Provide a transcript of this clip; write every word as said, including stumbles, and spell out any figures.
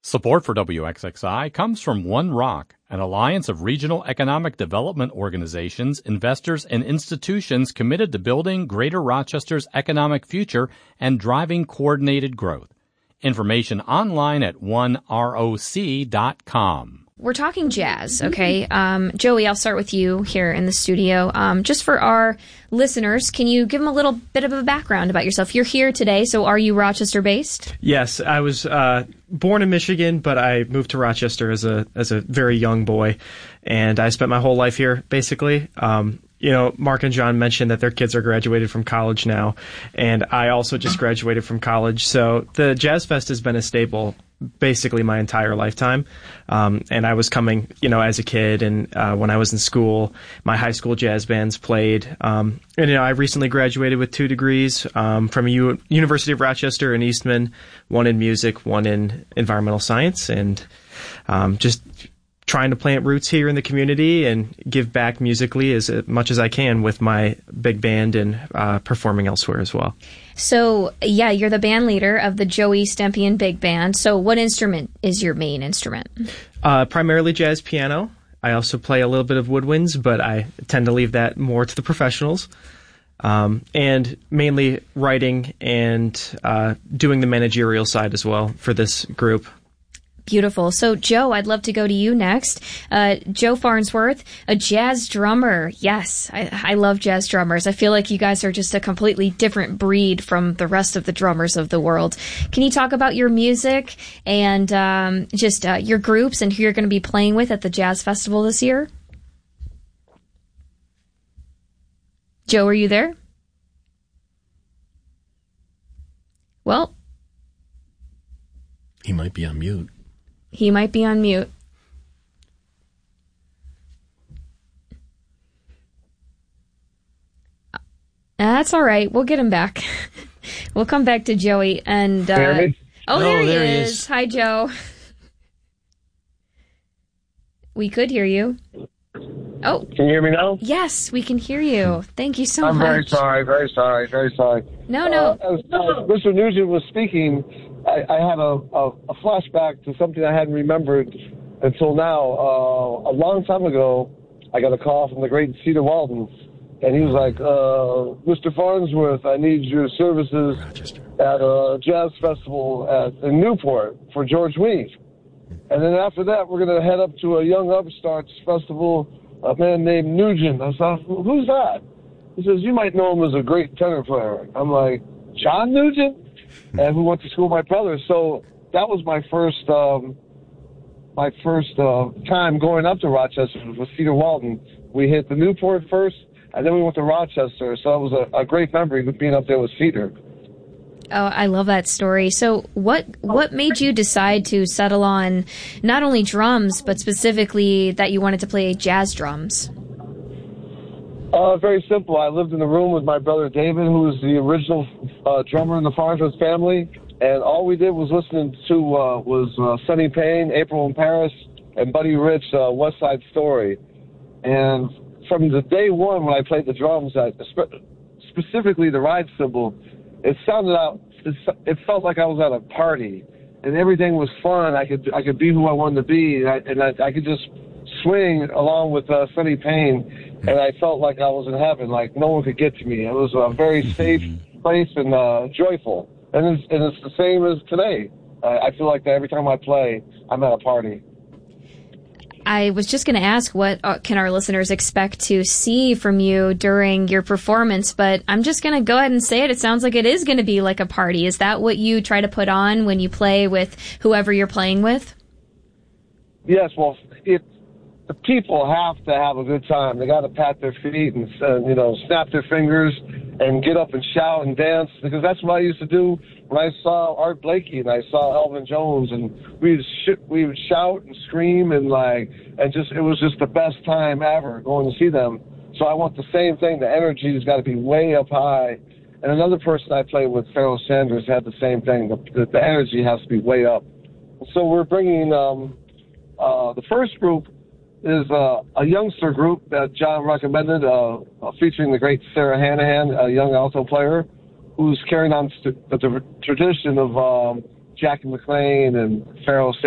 Support for W X X I comes from One Rock, an alliance of regional economic development organizations, investors, and institutions committed to building Greater Rochester's economic future and driving coordinated growth. Information online at one roc dot com. We're talking jazz, okay? Um, Joey, I'll start with you here in the studio. Um, just for our listeners, can you give them a little bit of a background about yourself? You're here today, so are you Rochester-based? Yes, I was uh, born in Michigan, but I moved to Rochester as a as a very young boy, and I spent my whole life here, basically. Um, you know, Mark and John mentioned that their kids are graduated from college now, and I also just graduated from college, so the Jazz Fest has been a staple basically my entire lifetime. Um, and I was coming, you know, as a kid, and uh, when I was in school, my high school jazz bands played. Um, and, you know, I recently graduated with two degrees um, from U- University of Rochester in Eastman, one in music, one in environmental science, and um, just trying to plant roots here in the community and give back musically as much as I can with my big band and uh, performing elsewhere as well. So, yeah, you're the band leader of the Joey Stempian Big Band. So what instrument is your main instrument? Uh, primarily jazz piano. I also play a little bit of woodwinds, but I tend to leave that more to the professionals. Um, and mainly writing and uh, doing the managerial side as well for this group. Beautiful. So, Joe, I'd love to go to you next. Uh, Joe Farnsworth, a jazz drummer. Yes, I, I love jazz drummers. I feel like you guys are just a completely different breed from the rest of the drummers of the world. Can you talk about your music and um, just uh, your groups and who you're going to be playing with at the Jazz Festival this year? Joe, are you there? Well, he might be on mute. He might be on mute. That's all right. We'll get him back. We'll come back to Joey. And uh, oh, oh, there, he, there is. he is. Hi, Joe. We could hear you. Oh, can you hear me now? Yes, we can hear you. Thank you so I'm much. very sorry, very sorry, very sorry. No, no. Uh, as, as Mister Nugent was speaking, I, I had a, a, a flashback to something I hadn't remembered until now. Uh, a long time ago, I got a call from the great Cedar Walton, and he was like, uh, Mister Farnsworth, I need your services Rochester. at a jazz festival at in Newport for George Weave. And then after that, we're going to head up to a Young Upstarts festival, a man named Nugent. I thought, who's that? He says, you might know him as a great tenor player. I'm like, John Nugent? And we went to school with my brother. So that was my first um, my first uh, time going up to Rochester with Cedar Walton. We hit the Newport first, and then we went to Rochester. So it was a, a great memory with being up there with Cedar. Oh, I love that story. So what what made you decide to settle on not only drums, but specifically that you wanted to play jazz drums? Uh, very simple. I lived in a room with my brother David, who was the original uh, drummer in the Farnsworth family, and all we did was listen to uh, was uh, Sonny Payne, April in Paris, and Buddy Rich, uh, West Side Story. And from the day one when I played the drums, I, specifically the ride cymbal, it sounded out. It felt like I was at a party, and everything was fun. I could I could be who I wanted to be, and I, and I, I could just swing along with uh, Sonny Payne, and I felt like I was in heaven. Like no one could get to me. It was a very safe place and uh, joyful, and it's, and it's the same as today. Uh, I feel like that every time I play, I'm at a party. I was just going to ask what uh, can our listeners expect to see from you during your performance, but I'm just going to go ahead and say it. It sounds like it is going to be like a party. Is that what you try to put on when you play with whoever you're playing with? Yes, well, it, the people have to have a good time. They got to pat their feet and, uh, you know, snap their fingers and get up and shout and dance, because that's what I used to do when I saw Art Blakey and I saw Elvin Jones, and we would sh- we would shout and scream and like, and just it was just the best time ever going to see them. So I want the same thing. The energy's got to be way up high. And another person I played with, Pharoah Sanders, had the same thing. The, the, the energy has to be way up. So we're bringing um, uh, the first group is uh, a youngster group that John recommended, uh, uh, featuring the great Sarah Hanahan, a young alto player, who's carrying on st- the, the tradition of um, Jackie McLean and Pharoah Sanders.